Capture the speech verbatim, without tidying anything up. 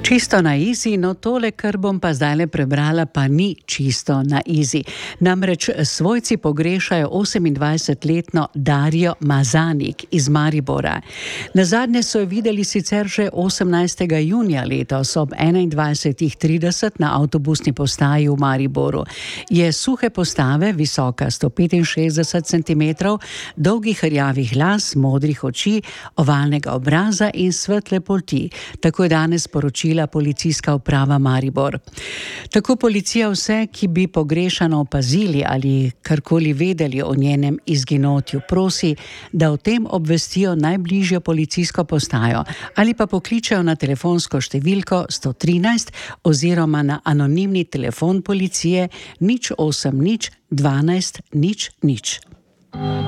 Čisto na izi, no tole, kar bom pa zdajle prebrala, pa ni čisto na izi. Namreč svojci pogrešajo osemindvajsetletno Darjo Mazanik iz Maribora. Nazadnje so jo videli sicer že osemnajstega junija letos ob enaindvajsetih trideset na avtobusni postaji v Mariboru. Je suhe postave, visoka sto petinšestdeset centimetrov, dolgih rjavih las, modrih oči, ovalnega obraza in svetle polti. Tako je danes poročila policijska uprava Maribor. Tako policija vse, ki bi pogrešano opazili ali karkoli vedeli o njenem izginotju, prosi, da o tem obvestijo najbližjo policijsko postajo ali pa pokličejo na telefonsko številko sto trinajst oziroma na anonimni telefon policije nič osem nič dvanajst nič nič.